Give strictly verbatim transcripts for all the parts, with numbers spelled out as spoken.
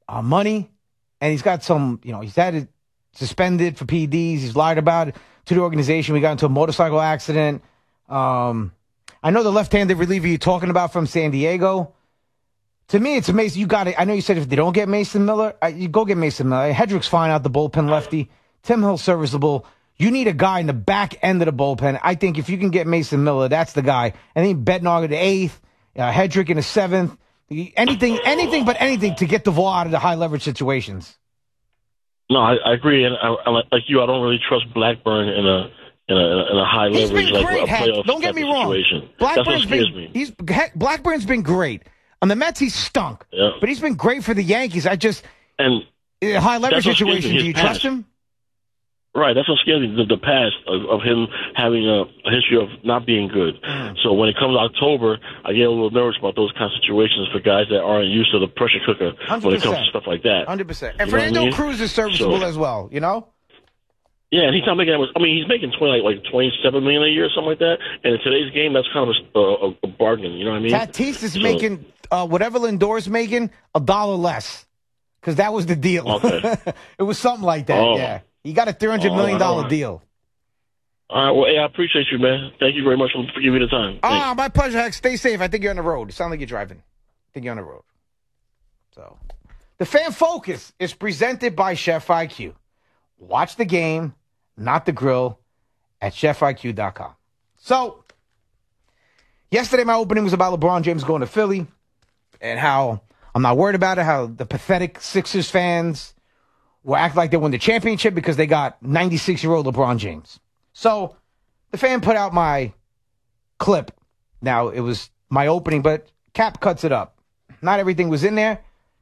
uh, money, and he's got some, you know, he's had it suspended for P Ds. He's lied about it to the organization. We got into a motorcycle accident. Um, I know the left-handed reliever you're talking about from San Diego. To me, it's amazing. You got it. I know you said if they don't get Mason Miller, uh, you go get Mason Miller. Hedrick's fine out the bullpen lefty. Tim Hill serviceable. You need a guy in the back end of the bullpen. I think if you can get Mason Miller, that's the guy. And then Bednar in the eighth, uh, Hedrick in the seventh. Anything, anything but anything to get the ball out of the high leverage situations. No, I, I agree, and I, I, like you, I don't really trust Blackburn in a in a, in a high He's leverage been like great, a Heck. playoff Don't get me wrong. Situation. Blackburn's That's what scares been me. he's heck, Blackburn's been great. On the Mets, he stunk, Yeah. but he's been great for the Yankees. I just And in a high leverage that's what scares situation. me, Do you his trust past. him? Right, that's what scares me, the, the past of, of him having a, a history of not being good. Mm. So when it comes to October, I get a little nervous about those kind of situations for guys that aren't used to the pressure cooker when it comes to stuff like that. one hundred percent. And You know what I Fernando mean? Cruz is serviceable So- as well, you know? Yeah, and he's not making that much. I mean, he's making twenty, like, like twenty-seven million a year or something like that. And in today's game, that's kind of a, a, a bargain. You know what I mean? Tatis is So- making uh, whatever Lindor's making a dollar less because that was the deal. Okay. It was something like that, Oh. yeah. He got a three hundred million dollars all right. deal. All right, well, hey, I appreciate you, man. Thank you very much for, for giving me the time. Ah, Thanks. my pleasure, Heck. Stay safe. I think you're on the road. It sounds like you're driving. I think you're on the road. So, the Fan Focus is presented by Chef I Q. Watch the game, not the grill, at chef I Q dot com. So, yesterday my opening was about LeBron James going to Philly and how I'm not worried about it, how the pathetic Sixers fans will act like they won the championship because they got ninety-six-year-old LeBron James. So, the fan put out my clip. Now, it was my opening, but Cap cuts it up. Not everything was in there.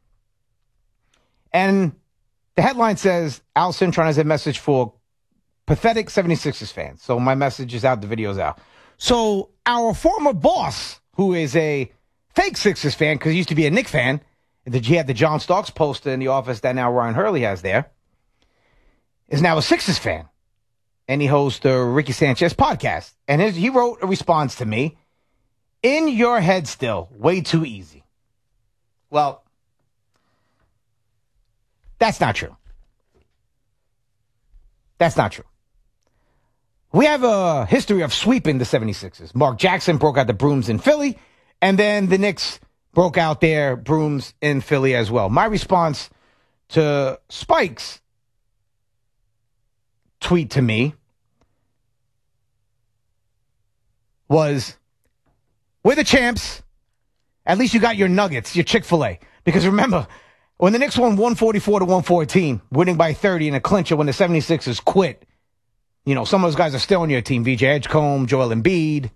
And the headline says, Al Cintron has a message for pathetic seventy-sixers fans. So my message is out, the video's out. So our former boss, who is a fake Sixers fan, because he used to be a Knicks fan, and he had the John Starks poster in the office that now Ryan Hurley has there, is now a Sixers fan. And he hosts the Ricky Sanchez podcast. And his, he wrote a response to me, in your head still, way too easy. Well, that's not true. That's not true. We have a history of sweeping the seventy-sixers. Mark Jackson broke out the brooms in Philly, and then the Knicks broke out their brooms in Philly as well. My response to Spike's tweet to me was, we're the champs. At least you got your Nuggets, your Chick-fil-A. Because remember, when the Knicks won one forty-four to one fourteen, winning by thirty in a clincher when the seventy-sixers quit, you know, some of those guys are still on your team. V J Edgecombe, Joel Embiid,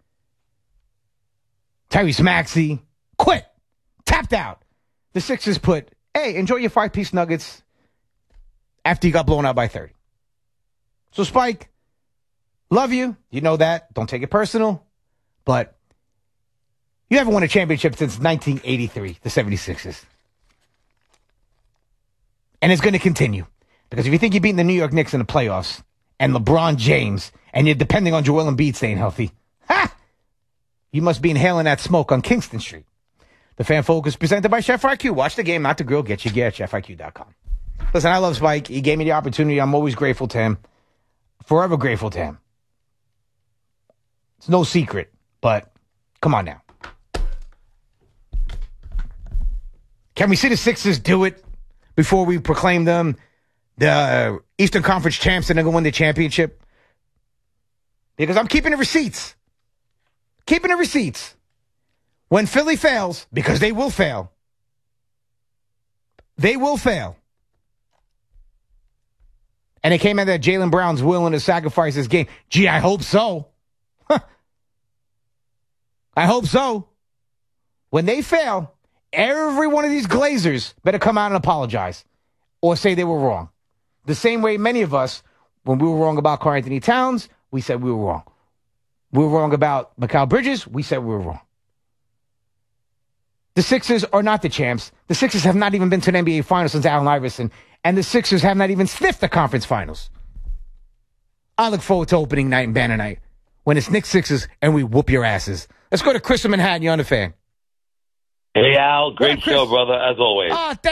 Tyrese Maxey, quit, tapped out. The Sixers put, hey, enjoy your five-piece Nuggets after you got blown out by thirty. So, Spike, love you. You know that. Don't take it personal. But you haven't won a championship since nineteen eighty-three, the seventy-sixers. And it's going to continue. Because if you think you're beating the New York Knicks in the playoffs and LeBron James and you're depending on Joel Embiid staying healthy, ha! You must be inhaling that smoke on Kingston Street. The Fan Focus presented by Chef I Q. Watch the game, not the grill. Get your gear at chef I Q dot com. Listen, I love Spike. He gave me the opportunity. I'm always grateful to him. Forever grateful to him. It's no secret, but come on now. Can we see the Sixers do it before we proclaim them the Eastern Conference champs and they're going to win the championship? Because I'm keeping the receipts. Keeping the receipts. When Philly fails, because they will fail. They will fail. And it came out that Jaylen Brown's willing to sacrifice his game. Gee, I hope so. I hope so. When they fail, every one of these Glazers better come out and apologize or say they were wrong. The same way many of us, when we were wrong about Karl Anthony Towns, we said we were wrong. We were wrong about Mikal Bridges, we said we were wrong. The Sixers are not the champs. The Sixers have not even been to an N B A Finals since Allen Iverson, and the Sixers have not even sniffed the conference finals. I look forward to opening night and banner night when it's Knicks Sixers and we whoop your asses. Let's go to Chris in Manhattan. You're on the Fan. Hey, Al. Great Chris? show, brother, as always. Oh,